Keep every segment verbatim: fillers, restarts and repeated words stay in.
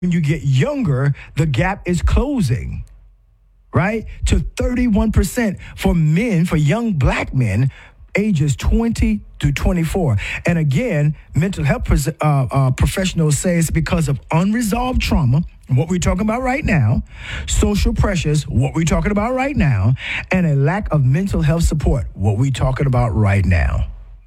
when you get younger, the gap is closing, right? To thirty-one percent for men, for young black men, ages twenty to twenty-four. And again, mental health pres- uh, uh, professionals say it's because of unresolved trauma, what we're talking about right now, social pressures, what we're talking about right now, and a lack of mental health support, what we're talking about right now.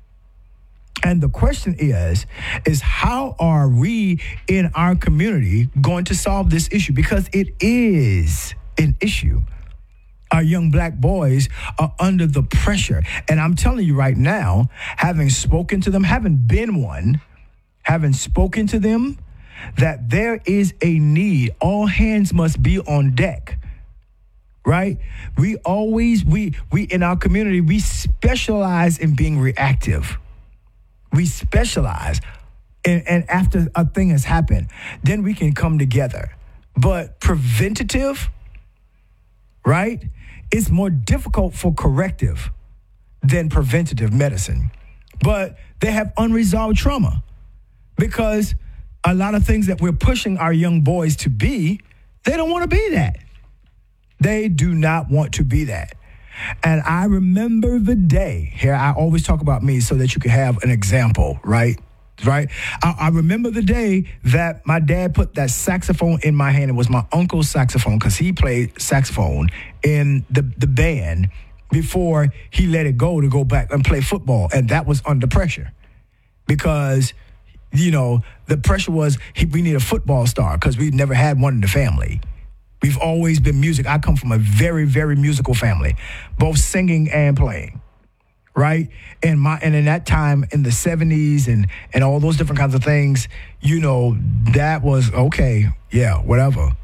And the question is, is how are we in our community going to solve this issue? Because it is an issue. Our young black boys are under the pressure. And I'm telling you right now, having spoken to them, having been one, having spoken to them, that there is a need. All hands must be on deck. Right? We always, we we in our community, we specialize in being reactive. We specialize. And, and after a thing has happened, then we can come together. But preventative, right? It's more difficult for corrective than preventative medicine. But they have unresolved trauma because a lot of things that we're pushing our young boys to be, they don't want to be that. They do not want to be that. And I remember the day, here I always talk about me so that you can have an example, right? Right? I, I remember the day that my dad put that saxophone in my hand. It was my uncle's saxophone because he played saxophone in the, the band before he let it go to go back and play football. And that was under pressure because, you know, the pressure was he, we need a football star because we never had one in the family. We've always been music. I come from a very, very musical family, both singing and playing, right? And my and in that time in the seventies and and all those different kinds of things, you know, that was okay, yeah, whatever.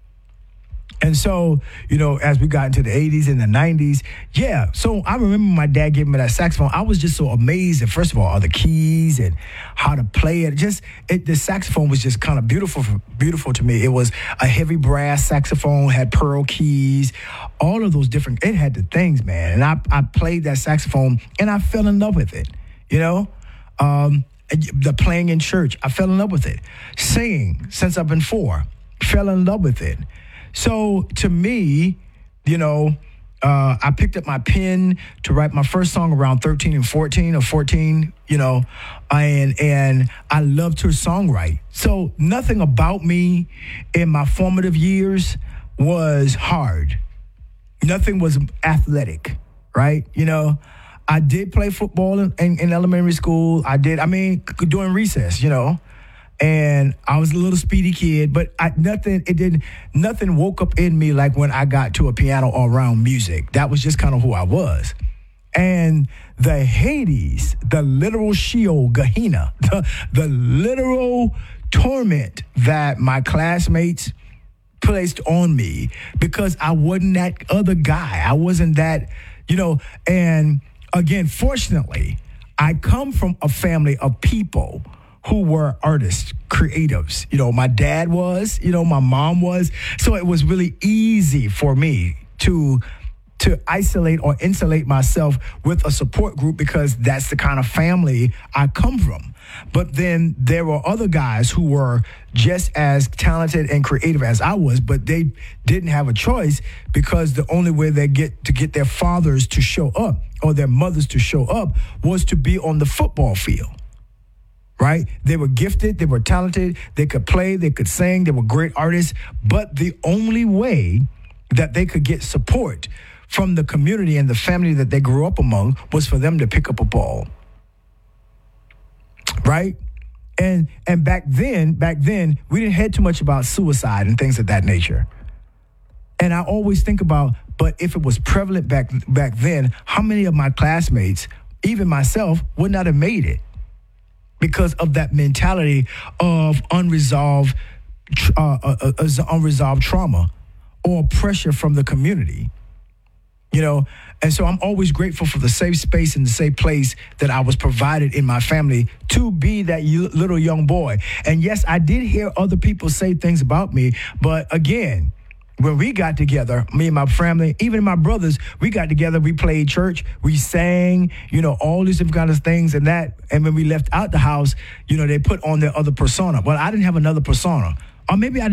And so, you know, as we got into the eighties and the nineties, yeah. So I remember my dad giving me that saxophone. I was just so amazed at, first of all, all the keys and how to play it. Just it, the saxophone was just kind of beautiful, beautiful to me. It was a heavy brass saxophone, had pearl keys, all of those different. It had the things, man. And I I played that saxophone and I fell in love with it. You know, um, the playing in church, I fell in love with it. Singing since I've been four, fell in love with it. So to me, you know, uh, I picked up my pen to write my first song around thirteen and fourteen or fourteen, you know, and and I love to songwrite. So nothing about me in my formative years was hard. Nothing was athletic, right? You know, I did play football in, in, in elementary school. I did, I mean, during recess, you know. And I was a little speedy kid, but I, nothing, it didn't, nothing woke up in me like when I got to a piano or around music. That was just kind of who I was. And the Hades, the literal Sheol, Gehenna, the, the literal torment that my classmates placed on me because I wasn't that other guy. I wasn't that, you know, and again, fortunately, I come from a family of people who were artists, creatives. You know, my dad was, you know, my mom was. So it was really easy for me to to isolate or insulate myself with a support group because that's the kind of family I come from. But then there were other guys who were just as talented and creative as I was, but they didn't have a choice because the only way they get to get their fathers to show up or their mothers to show up was to be on the football field. Right? They were gifted, they were talented, they could play, they could sing, they were great artists, but the only way that they could get support from the community and the family that they grew up among was for them to pick up a ball. Right? And and back then, back then, we didn't hear too much about suicide and things of that nature. And I always think about, but if it was prevalent back back then, how many of my classmates, even myself, would not have made it? Because of that mentality of unresolved, uh, uh, uh, unresolved trauma or pressure from the community, you know. And so I'm always grateful for the safe space and the safe place that I was provided in my family to be that y- little young boy. And yes, I did hear other people say things about me, but again, when we got together, me and my family, even my brothers, we got together, we played church, we sang, you know, all these different kinds of things and that. And when we left out the house, you know, they put on their other persona. Well, I didn't have another persona. Or maybe I